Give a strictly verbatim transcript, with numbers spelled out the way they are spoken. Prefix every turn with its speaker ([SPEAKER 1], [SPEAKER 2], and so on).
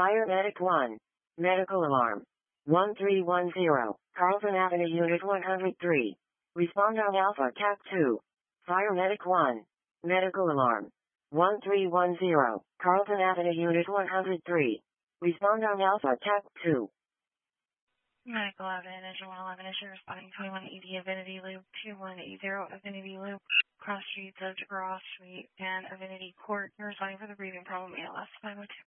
[SPEAKER 1] Fire Medic one. Medical alarm. one three one zero. Carlton Avenue Unit one hundred three. Respond on Alpha Cap two. Fire Medic one. Medical alarm. one three one zero. Carlton Avenue Unit one hundred three. Respond on Alpha Cap two.
[SPEAKER 2] Medical Avenue, Engine one eleven, issue responding twenty-one eighty Avinity Loop, two one eight zero Avinity Loop, cross streets of DeGraw Street and Avinity Court. You're responding for the breathing problem, A L S five oh two.